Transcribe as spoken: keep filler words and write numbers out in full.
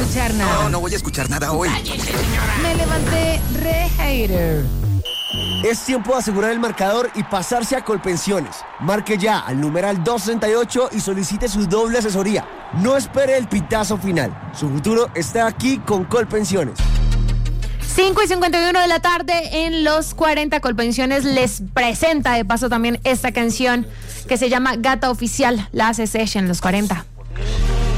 escuchar nada. No, no voy a escuchar nada hoy. Me levanté re hater. Es tiempo de asegurar el marcador y pasarse a Colpensiones. Marque ya al numeral doscientos sesenta y ocho y solicite su doble asesoría. No espere el pitazo final. Su futuro está aquí con Colpensiones. cinco y cincuenta y uno de la tarde en Los cuarenta. Colpensiones les presenta de paso también esta canción que se llama Gata Oficial. La hace Session Los cuarenta.